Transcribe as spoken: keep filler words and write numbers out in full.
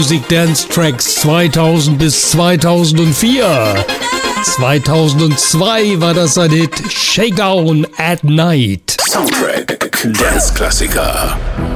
Music Dance Tracks zweitausend bis zweitausendvier. zweitausendzwei war das ein Hit, Shakedown at Night. Soundtrack Dance Klassiker.